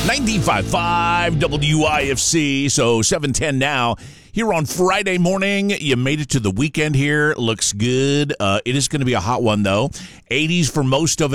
95.5 WIFC, so 7:10 now. Here on Friday morning, you made it to the weekend here. Looks good. It is going to be a hot one, though. 80s for most of